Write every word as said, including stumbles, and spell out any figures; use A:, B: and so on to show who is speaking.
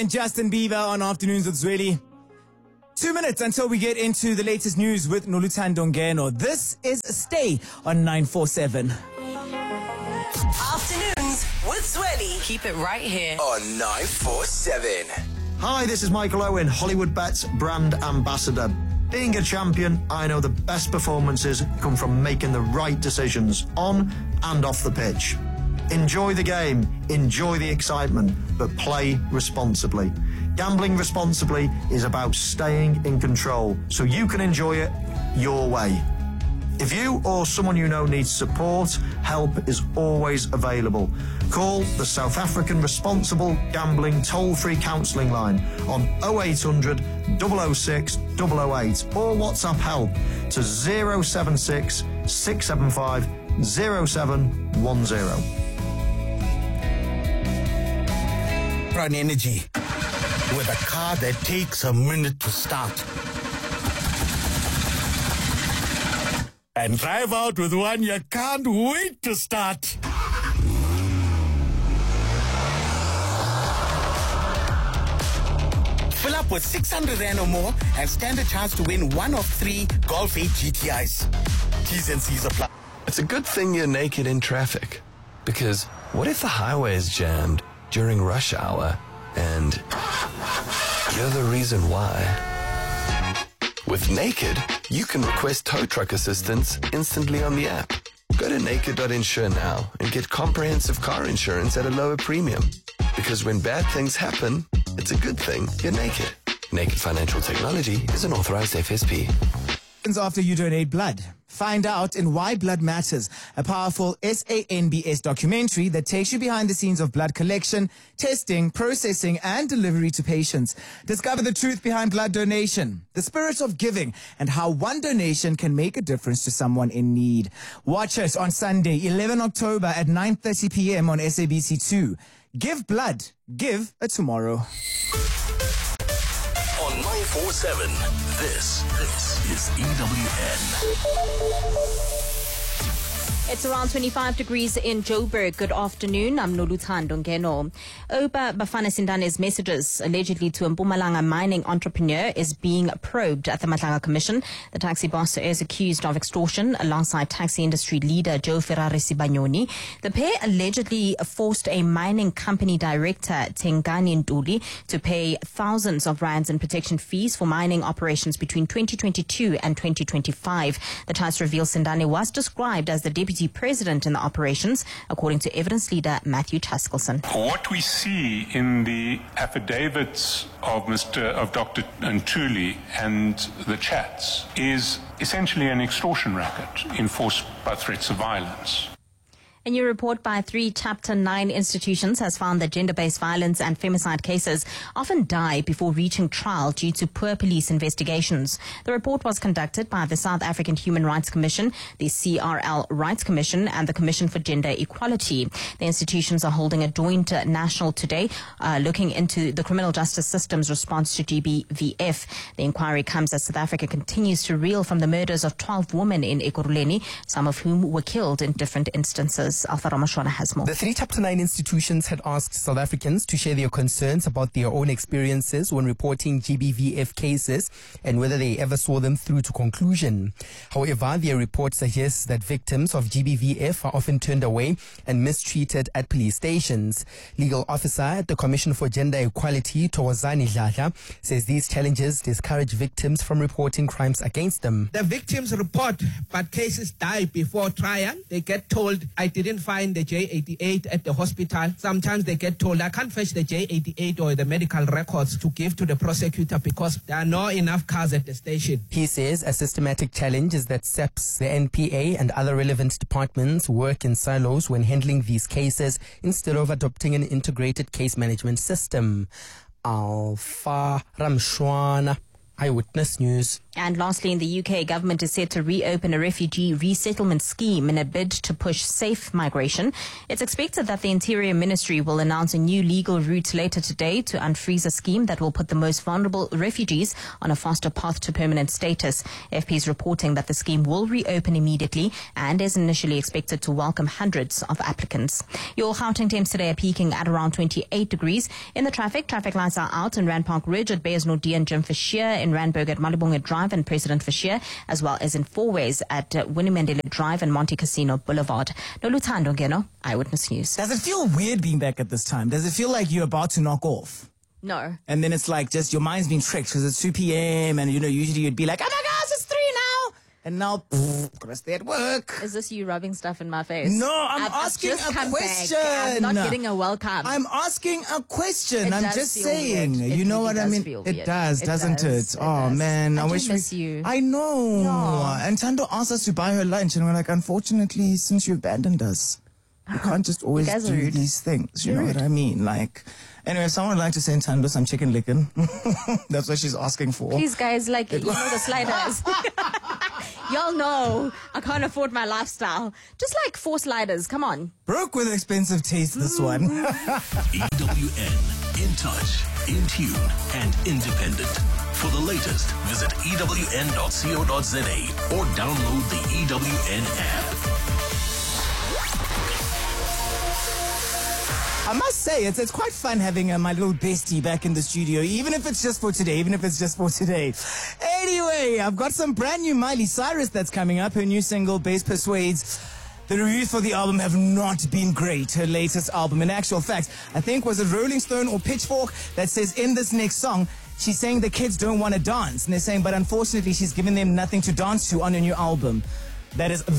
A: And Justin Bieber on Afternoons with Zweli. Two minutes until we get into the latest news with Noluthando Ngeno. This is Stay on nine forty-seven.
B: Afternoons with Zweli. Keep it right here
C: on nine forty-seven.
D: Hi, this is Michael Owen, Hollywood Bets brand ambassador. Being a champion, I know the best performances come from making the right decisions on and off the pitch. Enjoy the game, enjoy the excitement, but play responsibly. Gambling responsibly is about staying in control so you can enjoy it your way. If you or someone you know needs support, help is always available. Call the South African Responsible Gambling Toll-Free Counselling Line on oh eight hundred, oh oh six, oh oh eight or WhatsApp help to zero seven six, six seven five, zero seven one zero.
E: Run Energy with a car that takes a minute to start. And drive out with one you can't wait to start. Fill up with six hundred rand or more and stand a chance to win one of three Golf eight G T Is. T's and C's apply.
C: It's a good thing you're naked in traffic. Because what if the highway is jammed during rush hour and you're the reason why? With Naked, you can request tow truck assistance instantly on the app. Go to naked dot insure now and get comprehensive car insurance at a lower premium. Because when bad things happen, it's a good thing you're naked. Naked Financial Technology is an authorized F S P.
A: After you donate blood, find out in Why Blood Matters, a powerful S A N B S documentary that takes you behind the scenes of blood collection, testing, processing, and delivery to patients. Discover the truth behind blood donation, the spirit of giving, and how one donation can make a difference to someone in need. Watch us on Sunday, eleventh of October at nine thirty p.m. on S A B C two. Give blood. Give a tomorrow.
F: On nine forty-seven, this, this is E W N.
G: It's around twenty-five degrees in Joburg. Good afternoon. I'm Noluthando Ngeno. Oba Bafana Sindane's messages allegedly to a Mpumalanga mining entrepreneur is being probed at the Matlanga Commission. The taxi boss is accused of extortion alongside taxi industry leader Joe Ferrari Sibanyoni. The pair allegedly forced a mining company director, Tengani Ntuli, to pay thousands of rands in protection fees for mining operations between twenty twenty-two and twenty twenty-five. The TASS reveals Sindane was described as the deputy president in the operations, according to evidence leader Matthew Taskelson.
H: What we see in the affidavits of Mister of Doctor Ntuli and the chats is essentially an extortion racket enforced by threats of violence.
G: A new report by three Chapter nine institutions has found that gender-based violence and femicide cases often die before reaching trial due to poor police investigations. The report was conducted by the South African Human Rights Commission, the C R L Rights Commission, and the Commission for Gender Equality. The institutions are holding a joint uh, national today, uh, looking into the criminal justice system's response to G B V F. The inquiry comes as South Africa continues to reel from the murders of twelve women in Ekurhuleni, some of whom were killed in different instances. Alpha Ramashwana has more.
I: The three Chapter nine institutions had asked South Africans to share their concerns about their own experiences when reporting G B V F cases and whether they ever saw them through to conclusion. However, their report suggests that victims of G B V F are often turned away and mistreated at police stations. Legal officer at the Commission for Gender Equality, Thokozani Dladla, says these challenges discourage victims from reporting crimes against them.
J: The victims report, but cases die before trial. They get told, I didn't find the J eighty-eight at the hospital. Sometimes they get told, I can't fetch the J eighty-eight or the medical records to give to the prosecutor because there are not enough cars at the station.
I: He says a systematic challenge is that S A P S, the N P A, and other relevant departments work in silos when handling these cases instead of adopting an integrated case management system. Alpha Ramshwana. Eyewitness News.
G: And lastly, in the U K, government is set to reopen a refugee resettlement scheme in a bid to push safe migration. It's expected that the Interior Ministry will announce a new legal route later today to unfreeze a scheme that will put the most vulnerable refugees on a faster path to permanent status. F P is reporting that the scheme will reopen immediately and is initially expected to welcome hundreds of applicants. Your Gauteng temps today are peaking at around twenty-eight degrees. In the traffic, traffic lights are out in Rand Park Ridge at Beyers Nordia and Jim Fisher, in Randburg at Malibonga Drive and President Fisher, as well as in Fourways at uh, Winnie Mandela Drive and Monte Casino Boulevard. Noluthando Ngeno, Eyewitness News.
A: Does it feel weird being back at this time? Does it feel like you're about to knock off?
G: No.
A: And then it's like just your mind's being tricked because it's two p.m. and, you know, usually you'd be like, oh my gosh, it's three now. And now, pff, gotta stay at work.
G: Is this you rubbing stuff in my face?
A: No, I'm
G: I've,
A: asking
G: I've just
A: a
G: come
A: question.
G: Back. I'm not getting a welcome.
A: I'm asking a question.
G: It
A: I'm
G: does
A: just
G: feel
A: saying.
G: weird. It
A: You know
G: really
A: what I
G: does
A: mean?
G: feel
A: It
G: weird.
A: does,
G: It
A: doesn't
G: does.
A: it?
G: It
A: Oh
G: does.
A: man,
G: I
A: I,
G: do
A: wish
G: miss
A: we.
G: you.
A: I know.
G: No.
A: And Tando asked us to buy her lunch, and we're like, unfortunately, since you abandoned us, we can't just always
G: guys are
A: do
G: rude.
A: these things. You
G: You're
A: know
G: rude.
A: what I mean? Like, anyway, if someone would like to send Tando some chicken licking, that's what she's asking for.
G: Please, guys, like, you know the sliders. Y'all know I can't afford my lifestyle. Just like four sliders. Come on.
A: Broke with expensive taste, this one.
F: E W N, in touch, in tune, and independent. For the latest, visit E W N dot co dot za or download the E W N app.
A: I must say, it's it's quite fun having uh, my little bestie back in the studio, even if it's just for today, even if it's just for today. Anyway, I've got some brand new Miley Cyrus that's coming up. Her new single, Bass Persuades. The reviews for the album have not been great. Her latest album, in actual fact, I think was a Rolling Stone or Pitchfork that says in this next song, she's saying the kids don't want to dance. And they're saying, but unfortunately, she's given them nothing to dance to on her new album. That is